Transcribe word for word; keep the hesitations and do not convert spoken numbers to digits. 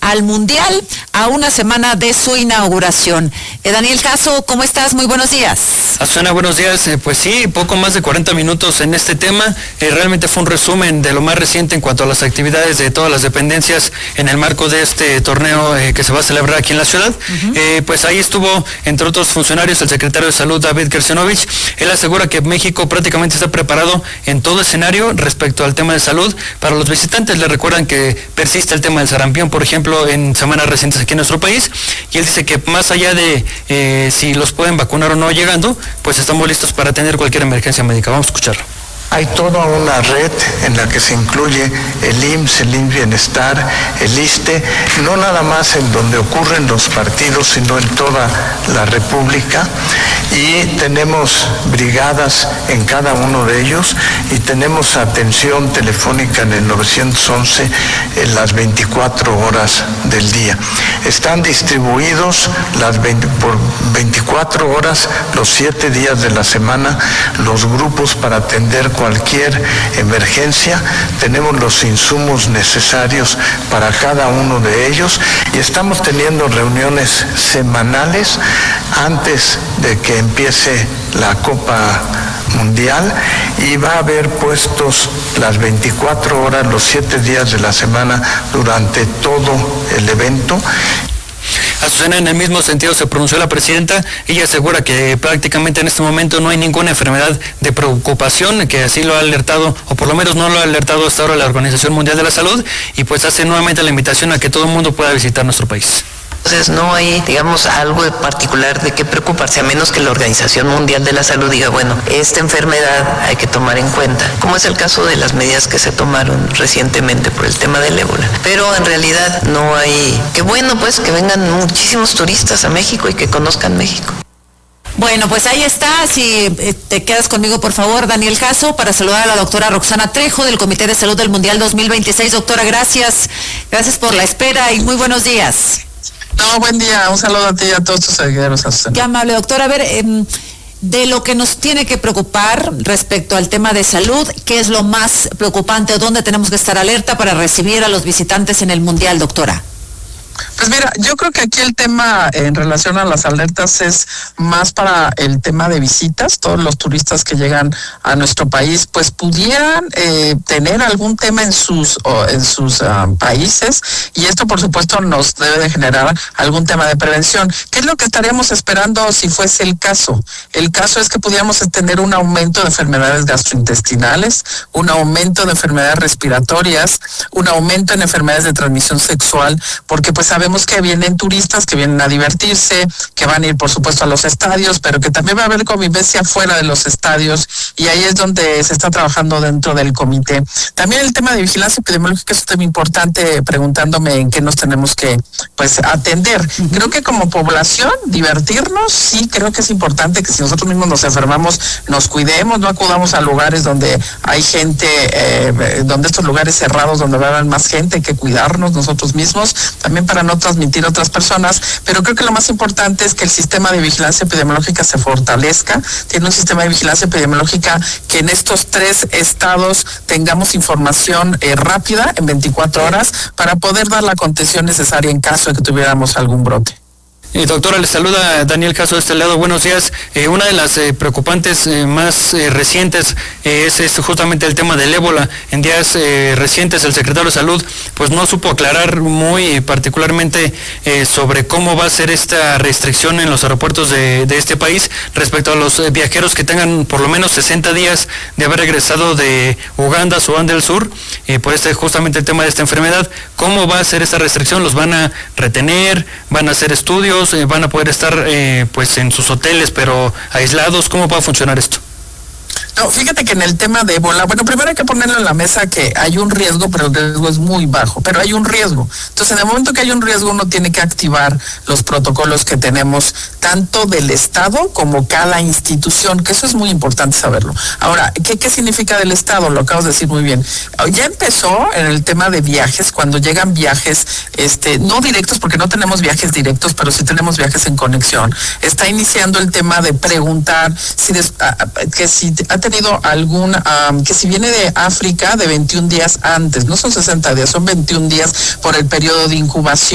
al Mundial a una semana de su inauguración. Eh, Daniel Caso, ¿cómo estás? Muy buenos días. Azucena, buenos días. Eh, pues sí, poco más de cuarenta minutos en este tema. Eh, realmente fue un resumen de lo más reciente en cuanto a las actividades de todas las dependencias en el marco de este torneo eh, que se va a celebrar aquí en la ciudad. Uh-huh. Eh, pues ahí estuvo, entre otros funcionarios, el secretario de Salud, David Kersenovich. Él asegura que México prácticamente está preparado en todo escenario respecto al tema de salud. Para los visitantes le recuerdan que persiste el tema del sarampión, por ejemplo, en semanas recientes aquí en nuestro país. Y él dice que más allá de eh, si los pueden vacunar o no llegando, pues estamos listos para atender cualquier emergencia médica. Vamos a escucharlo. Hay toda una red en la que se incluye el I M S S, el I M S S Bienestar, el ISSSTE, no nada más en donde ocurren los partidos, sino en toda la República. Y tenemos brigadas en cada uno de ellos y tenemos atención telefónica en el nueve once en las veinticuatro horas del día. Están distribuidos las veinte, por veinticuatro horas, los siete días de la semana, los grupos para atender cualquier emergencia. Tenemos los insumos necesarios para cada uno de ellos y estamos teniendo reuniones semanales antes de que empiece la Copa Mundial y va a haber puestos las veinticuatro horas, los siete días de la semana durante todo el evento. Azucena, en el mismo sentido se pronunció la presidenta. Ella asegura que prácticamente en este momento no hay ninguna enfermedad de preocupación, que así lo ha alertado, o por lo menos no lo ha alertado hasta ahora la Organización Mundial de la Salud, y pues hace nuevamente la invitación a que todo el mundo pueda visitar nuestro país. Entonces no hay, digamos, algo de particular de qué preocuparse, a menos que la Organización Mundial de la Salud diga, bueno, esta enfermedad hay que tomar en cuenta, como es el caso de las medidas que se tomaron recientemente por el tema del ébola. Pero en realidad no hay, qué bueno pues que vengan muchísimos turistas a México y que conozcan México. Bueno, pues ahí está. Si te quedas conmigo, por favor, Daniel Caso, para saludar a la doctora Roxana Trejo del Comité de Salud del Mundial dos mil veintiséis. Doctora, gracias. Gracias por la espera y muy buenos días. No, buen día, un saludo a ti y a todos tus seguidores. Qué amable, doctora. A ver, eh, de lo que nos tiene que preocupar respecto al tema de salud, ¿qué es lo más preocupante o dónde tenemos que estar alerta para recibir a los visitantes en el Mundial, doctora? Pues mira, yo creo que aquí el tema en relación a las alertas es más para el tema de visitas. Todos los turistas que llegan a nuestro país pues pudieran eh, tener algún tema en sus o en sus uh, países, y esto por supuesto nos debe de generar algún tema de prevención. ¿Qué es lo que estaríamos esperando si fuese el caso? El caso es que pudiéramos tener un aumento de enfermedades gastrointestinales, un aumento de enfermedades respiratorias, un aumento en enfermedades de transmisión sexual, porque pues sabemos que vienen turistas que vienen a divertirse, que van a ir por supuesto a los estadios, pero que también va a haber convivencia fuera de los estadios, y ahí es donde se está trabajando dentro del comité. También el tema de vigilancia epidemiológica es un tema importante, preguntándome en qué nos tenemos que pues atender. Uh-huh. Creo que como población, divertirnos, sí creo que es importante que si nosotros mismos nos enfermamos, nos cuidemos, no acudamos a lugares donde hay gente, eh, donde estos lugares cerrados, donde va a haber más gente, hay que cuidarnos nosotros mismos, también para no transmitir a otras personas, pero creo que lo más importante es que el sistema de vigilancia epidemiológica se fortalezca. Tiene un sistema de vigilancia epidemiológica que en estos tres estados tengamos información eh, rápida en veinticuatro horas para poder dar la contención necesaria en caso de que tuviéramos algún brote. Eh, doctora, le saluda Daniel Caso de este lado. Buenos días. Eh, una de las eh, preocupantes eh, más eh, recientes eh, es, es justamente el tema del ébola. En días eh, recientes el secretario de Salud pues no supo aclarar muy particularmente eh, sobre cómo va a ser esta restricción en los aeropuertos de, de este país respecto a los eh, viajeros que tengan por lo menos sesenta días de haber regresado de Uganda, Sudán del Sur, eh, por este justamente el tema de esta enfermedad. ¿Cómo va a ser esta restricción? ¿Los van a retener? ¿Van a hacer estudios? ¿Van a poder estar eh, pues en sus hoteles pero aislados? ¿Cómo va a funcionar esto? No, fíjate que en el tema de ébola, bueno, primero hay que ponerlo en la mesa que hay un riesgo, pero el riesgo es muy bajo, pero hay un riesgo. Entonces, en el momento que hay un riesgo, uno tiene que activar los protocolos que tenemos, tanto del Estado como cada institución, que eso es muy importante saberlo. Ahora, ¿qué, qué significa del Estado? Lo acabas de decir muy bien. Ya empezó en el tema de viajes, cuando llegan viajes, este, no directos, porque no tenemos viajes directos, pero sí tenemos viajes en conexión. Está iniciando el tema de preguntar si des, que si ha tenido algún, um, que si viene de África, de veintiún días antes, no son sesenta días, son veintiún días por el periodo de incubación.